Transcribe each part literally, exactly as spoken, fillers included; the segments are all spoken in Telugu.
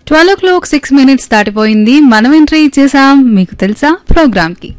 ట్వెల్వ్ ఓ క్లాక్ సిక్స్ మినిట్స్ దాటిపోయింది. మనం ఎంట్రీ ఇచ్చేసాం మీకు తెలుసా ప్రోగ్రామ్ కి.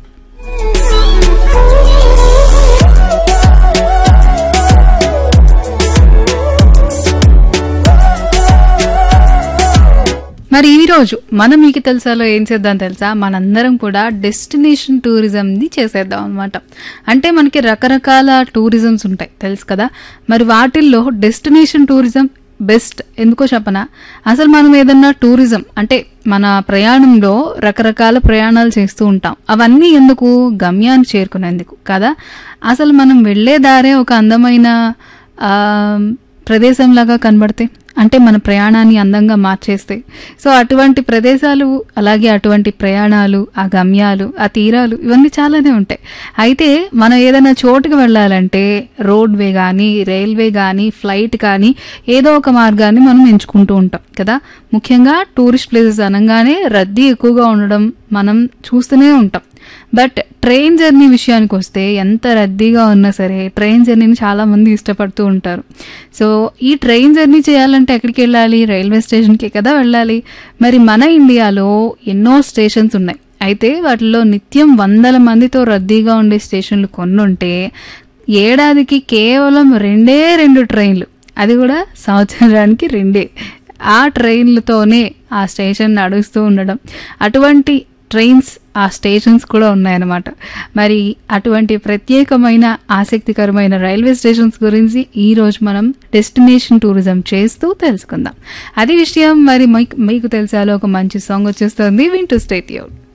మరి ఈ రోజు మనం మీకు తెలుసాలో ఏం చేద్దాం తెలుసా, మనందరం కూడా డెస్టినేషన్ టూరిజం ని చేసేద్దాం అనమాట. అంటే మనకి రకరకాల టూరిజమ్స్ ఉంటాయి తెలుసు కదా, మరి వాటిల్లో డెస్టినేషన్ టూరిజం బెస్ట్. ఎందుకో చెప్పనా, అసలు మనం ఏదన్నా టూరిజం అంటే మన ప్రయాణంలో రకరకాల ప్రయాణాలు చేస్తూ ఉంటాం. అవన్నీ ఎందుకు, గమ్యాన్ని చేరుకునేందుకు కదా. అసలు మనం వెళ్లే దారే ఒక అందమైన ఆ ప్రదేశంలాగా కనబడితే, అంటే మన ప్రయాణాన్ని అందంగా మార్చేస్తే, సో అటువంటి ప్రదేశాలు అలాగే అటువంటి ప్రయాణాలు, ఆ గమ్యాలు, ఆ తీరాలు ఇవన్నీ చాలానే ఉంటాయి. అయితే మనం ఏదైనా చోటుకి వెళ్ళాలంటే రోడ్ వే కానీ, రైల్వే కానీ, ఫ్లైట్ కానీ ఏదో ఒక మార్గాన్ని మనం ఎంచుకుంటూ ఉంటాం కదా. ముఖ్యంగా టూరిస్ట్ ప్లేసెస్ అనగానే రద్దీ ఎక్కువగా ఉండడం మనం చూస్తూనే ఉంటాం. బట్ ట్రైన్ జర్నీ విషయానికి వస్తే ఎంత రద్దీగా ఉన్నా సరే ట్రైన్ జర్నీని చాలా మంది ఇష్టపడుతూ ఉంటారు. సో ఈ ట్రైన్ జర్నీ చేయాలంటే ఎక్కడికి వెళ్ళాలి, రైల్వే స్టేషన్కి కదా వెళ్ళాలి. మరి మన ఇండియాలో ఎన్నో స్టేషన్స్ ఉన్నాయి. అయితే వాటిలో నిత్యం వందల మందితో రద్దీగా ఉండే స్టేషన్లు కొన్ని ఉంటే ఏడాదికి కేవలం రెండే రెండు ట్రైన్లు, అది కూడా సంవత్సరానికి రెండే, ఆ ట్రైన్లతోనే ఆ స్టేషన్ నడుస్తూ ఉండడం, అటువంటి ట్రైన్స్ ఆ స్టేషన్స్ కూడా ఉన్నాయన్నమాట. మరి అటువంటి ప్రత్యేకమైన ఆసక్తికరమైన రైల్వే స్టేషన్స్ గురించి ఈ రోజు మనం డెస్టినేషన్ టూరిజం చేస్తూ తెలుసుకుందాం. అది విషయం. మరి మీకు తెలుసాలో ఒక మంచి సాంగ్ వచ్చేస్తుంది, వింటూ స్టే ట్యూన్డ్.